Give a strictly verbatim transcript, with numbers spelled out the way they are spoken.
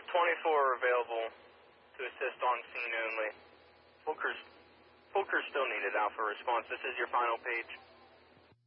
twenty-four available to assist on scene only. Full crew's, full crew's still needed. Alpha response. This is your final page.